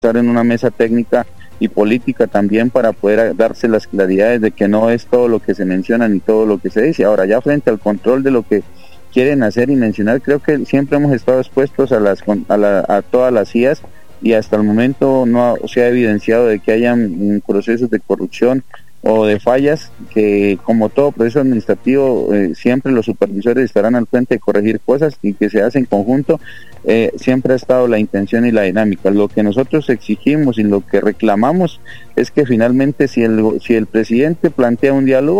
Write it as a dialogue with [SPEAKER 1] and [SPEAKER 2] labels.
[SPEAKER 1] estar en una mesa técnica y política también para poder darse las claridades de que no es todo lo que se menciona ni todo lo que se dice. Ahora, ya frente al control de lo que quieren hacer y mencionar, creo que siempre hemos estado expuestos a todas las IAS, y hasta el momento no se ha evidenciado de que hayan procesos de corrupción o de fallas, que como todo proceso administrativo siempre los supervisores estarán al frente de corregir cosas y que se hace en conjunto. Siempre ha estado la intención y la dinámica. Lo que nosotros exigimos y lo que reclamamos es que finalmente si el presidente plantea un diálogo,